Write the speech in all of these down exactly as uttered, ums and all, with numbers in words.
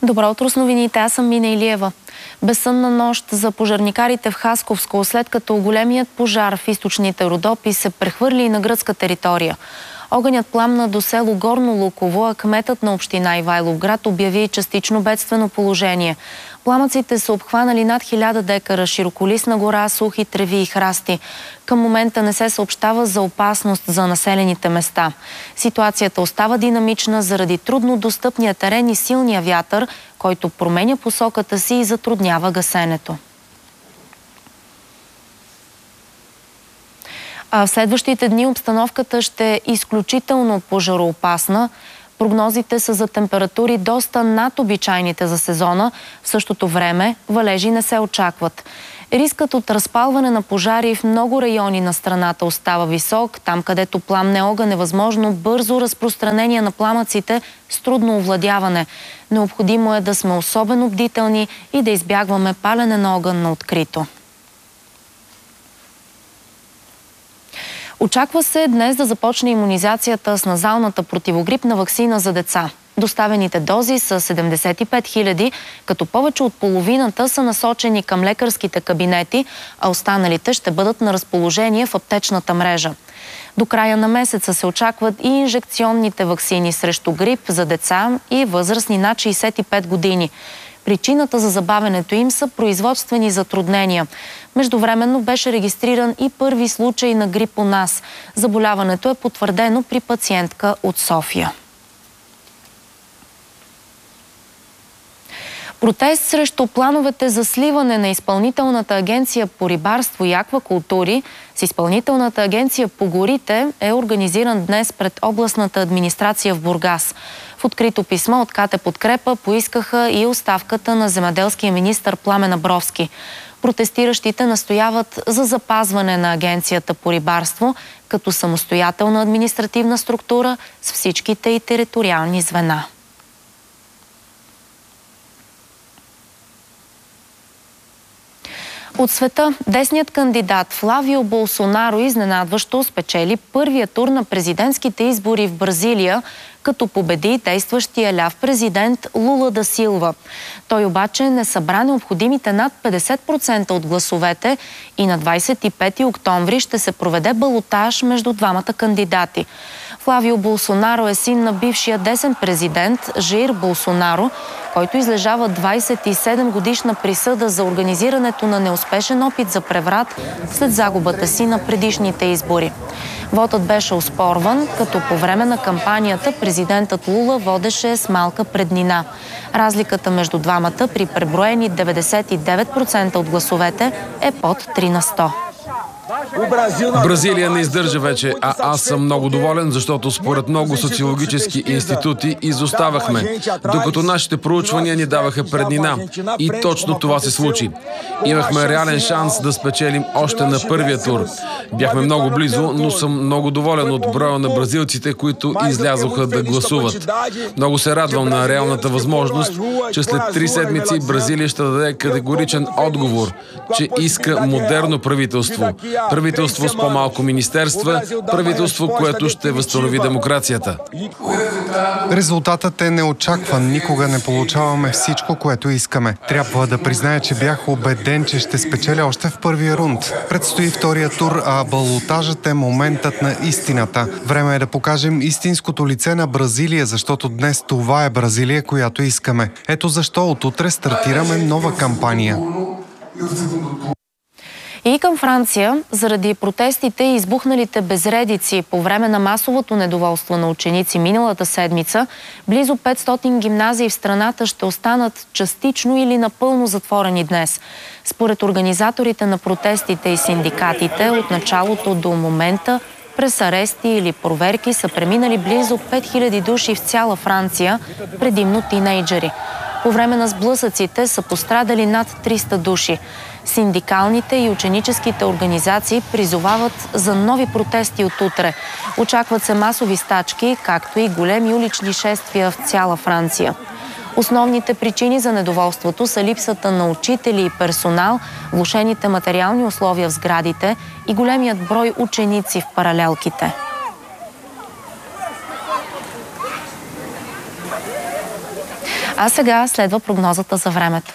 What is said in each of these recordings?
Добро утро с новините, аз съм Мина Илиева. Безсънна нощ за пожарникарите в Хасковско, след като големият пожар в източните Родопи се прехвърли и на гръцка територия. Огънят пламна до село Горно Луково, а кметът на община Ивайловград обяви частично бедствено положение. Пламъците са обхванали над хиляда декара широколистна гора, сухи треви и храсти. Към момента не се съобщава за опасност за населените места. Ситуацията остава динамична заради трудно достъпния терен и силния вятър, който променя посоката си и затруднява гасенето. А в следващите дни обстановката ще е изключително пожароопасна. Прогнозите са за температури доста над обичайните за сезона. В същото време валежи не се очакват. Рискът от разпалване на пожари в много райони на страната остава висок. Там, където пламне огън, е възможно бързо разпространение на пламъците с трудно овладяване. Необходимо е да сме особено бдителни и да избягваме палене на огън на открито. Очаква се днес да започне имунизацията с назалната противогрипна ваксина за деца. Доставените дози са седемдесет и пет хиляди, като повече от половината са насочени към лекарските кабинети, а останалите ще бъдат на разположение в аптечната мрежа. До края на месеца се очакват и инжекционните ваксини срещу грип за деца и възрастни над шейсет и пет години. Причината за забавянето им са производствени затруднения. Междувременно беше регистриран и първи случай на грип у нас. Заболяването е потвърдено при пациентка от София. Протест срещу плановете за сливане на Изпълнителната агенция по рибарство и аквакултури с Изпълнителната агенция по горите е организиран днес пред областната администрация в Бургас. В открито писмо от КТ Подкрепа поискаха и оставката на земеделския министър Пламен Абровски. Протестиращите настояват за запазване на агенцията по рибарство като самостоятелна административна структура с всичките и териториални звена. От света, десният кандидат Флавио Болсонаро изненадващо спечели първия тур на президентските избори в Бразилия, като победи действащия ляв президент Лула да Силва. Той обаче не събра необходимите над петдесет процента от гласовете и на двадесет и пети октомври ще се проведе балотаж между двамата кандидати. Флавио Болсонаро е син на бившия десен президент Жаир Болсонаро, който излежава двадесет и седем годишна присъда за организирането на неуспешен опит за преврат след загубата си на предишните избори. Вотът беше оспорван, като по време на кампанията президентът Лула водеше с малка преднина. Разликата между двамата при преброени деветдесет и девет процента от гласовете е под три на сто. Бразилия не издържа вече, а аз съм много доволен, защото според много социологически институти изоставахме, докато нашите проучвания ни даваха преднина. И точно това се случи. Имахме реален шанс да спечелим още на първия тур. Бяхме много близо, но съм много доволен от броя на бразилците, които излязоха да гласуват. Много се радвам на реалната възможност, че след три седмици Бразилия ще даде категоричен отговор, че иска модерно правителство. Правителство с по-малко министерства, правителство, което ще възстанови демокрацията. Резултатът е неочакван. Никога не получаваме всичко, което искаме. Трябва да призная, че бях убеден, че ще спечеля още в първия рунд. Предстои втория тур, а балотажът е моментът на истината. Време е да покажем истинското лице на Бразилия, защото днес това е Бразилия, която искаме. Ето защо от утре стартираме нова кампания. И към Франция, заради протестите и избухналите безредици по време на масовото недоволство на ученици миналата седмица, близо петстотин гимназии в страната ще останат частично или напълно затворени днес. Според организаторите на протестите и синдикатите, от началото до момента през арести или проверки са преминали близо пет хиляди души в цяла Франция, предимно тинейджери. По време на сблъсъците са пострадали над триста души. Синдикалните и ученическите организации призовават за нови протести от утре. Очакват се масови стачки, както и големи улични шествия в цяла Франция. Основните причини за недоволството са липсата на учители и персонал, влошените материални условия в сградите и големият брой ученици в паралелките. А сега следва прогнозата за времето.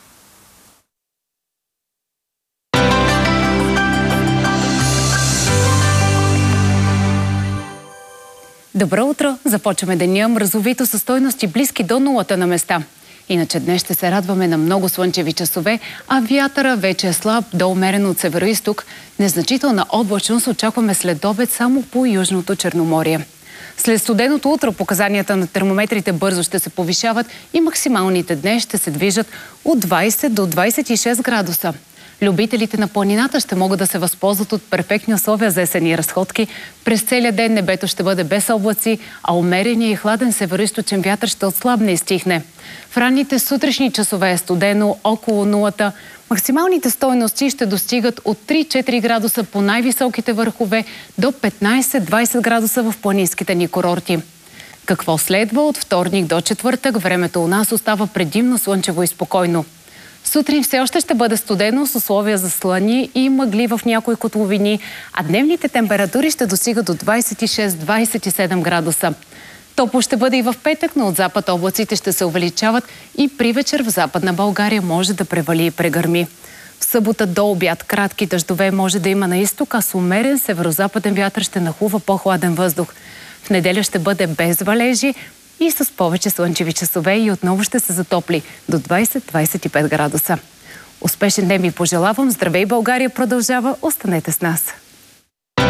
Добро утро! Започваме деня мразовито със стойности близки до нулата на места. Иначе днес ще се радваме на много слънчеви часове, а вятъра вече е слаб до умерен от североизток. Незначителна облачност очакваме след обед само по Южното Черноморие. След студеното утро показанията на термометрите бързо ще се повишават и максималните днес ще се движат от двайсет до двайсет и шест градуса. Любителите на планината ще могат да се възползват от перфектни условия за есенни разходки. През целия ден небето ще бъде без облаци, а умереният и хладен североизточен вятър ще отслабне и стихне. В ранните сутрешни часове е студено около нулата. Максималните стойности ще достигат от три-четири градуса по най-високите върхове до петнайсет-двайсет градуса в планинските ни курорти. Какво следва от вторник до четвъртък? Времето у нас остава предимно слънчево и спокойно. Сутрин все още ще бъде студено с условия за слъни и мъгли в някои котловини, а дневните температури ще достигат до двайсет и шест до двайсет и седем градуса. Топло ще бъде и в петък, но от запад облаците ще се увеличават и при вечер в Западна България може да превали и прегърми. В събота до обяд кратки дъждове може да има на изток, а с умерен северозападен вятър ще нахлува по-хладен въздух. В неделя ще бъде без валежи и с повече слънчеви часове и отново ще се затопли до двайсет до двайсет и пет градуса. Успешен ден ви пожелавам. Здравей, България продължава. Останете с нас.